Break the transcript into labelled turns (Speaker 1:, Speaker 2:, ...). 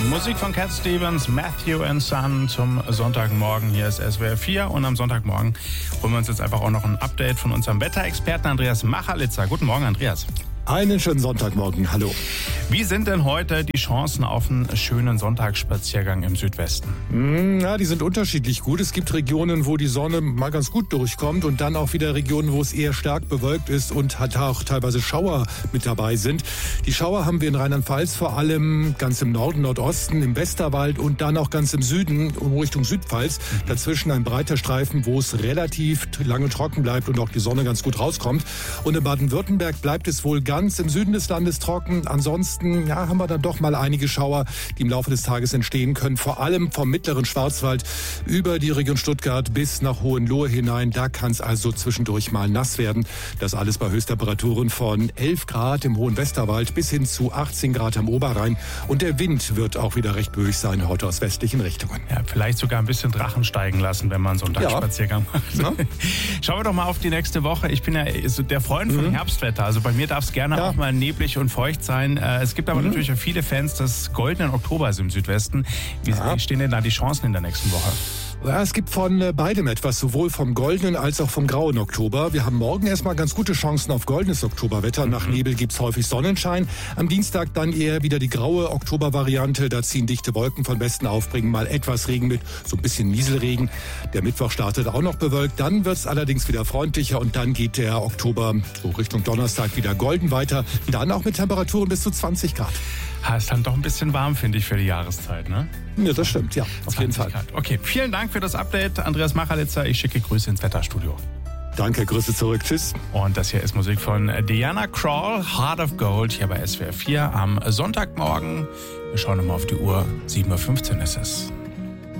Speaker 1: Musik von Cat Stevens, Matthew and Son zum Sonntagmorgen. Hier ist SWR 4 und am Sonntagmorgen holen wir uns jetzt einfach auch noch ein Update von unserem Wetterexperten Andreas Machalitzer. Guten Morgen, Andreas.
Speaker 2: Einen schönen Sonntagmorgen, hallo.
Speaker 1: Wie sind denn heute die Chancen auf einen schönen Sonntagsspaziergang im Südwesten?
Speaker 2: Ja, die sind unterschiedlich gut. Es gibt Regionen, wo die Sonne mal ganz gut durchkommt und dann auch wieder Regionen, wo es eher stark bewölkt ist und hat auch teilweise Schauer mit dabei sind. Die Schauer haben wir in Rheinland-Pfalz vor allem ganz im Norden, Nordosten, im Westerwald und dann auch ganz im Süden Richtung Südpfalz. Dazwischen ein breiter Streifen, wo es relativ lange trocken bleibt und auch die Sonne ganz gut rauskommt. Und in Baden-Württemberg bleibt es wohl ganz im Süden des Landes trocken. Ansonsten haben wir dann doch mal einige Schauer, die im Laufe des Tages entstehen können. Vor allem vom mittleren Schwarzwald über die Region Stuttgart bis nach Hohenlohe hinein. Da kann es also zwischendurch mal nass werden. Das alles bei Höchsttemperaturen von 11 Grad im hohen Westerwald bis hin zu 18 Grad am Oberrhein. Und der Wind wird auch wieder recht böig sein heute aus westlichen Richtungen.
Speaker 1: Ja, vielleicht sogar ein bisschen Drachen steigen lassen, wenn man einen Sonntagsspaziergang macht. Ja. Schauen wir doch mal auf die nächste Woche. Ich bin ja der Freund von Herbstwetter. Also bei mir darf es gerne auch mal neblig und feucht sein. Es gibt aber natürlich auch viele Fans des goldenen Oktobers im Südwesten. Wie stehen denn da die Chancen in der nächsten Woche?
Speaker 2: Ja, es gibt von beidem etwas, sowohl vom goldenen als auch vom grauen Oktober. Wir haben morgen erstmal ganz gute Chancen auf goldenes Oktoberwetter. Nach Nebel gibt's häufig Sonnenschein. Am Dienstag dann eher wieder die graue Oktobervariante. Da ziehen dichte Wolken von Westen auf, bringen mal etwas Regen mit, so ein bisschen Nieselregen. Der Mittwoch startet auch noch bewölkt. Dann wird's allerdings wieder freundlicher und dann geht der Oktober so Richtung Donnerstag wieder golden weiter. Dann auch mit Temperaturen bis zu 20 Grad.
Speaker 1: Ist dann doch ein bisschen warm, finde ich, für die Jahreszeit, ne?
Speaker 2: Ja, das stimmt, ja, auf jeden Fall.
Speaker 1: Grad. Okay, vielen Dank für das Update, Andreas Machalitzer. Ich schicke Grüße ins Wetterstudio.
Speaker 2: Danke, Grüße zurück, tschüss.
Speaker 1: Und das hier ist Musik von Diana Krall, Heart of Gold, hier bei SWR 4 am Sonntagmorgen. Wir schauen nochmal auf die Uhr, 7:15 Uhr ist es.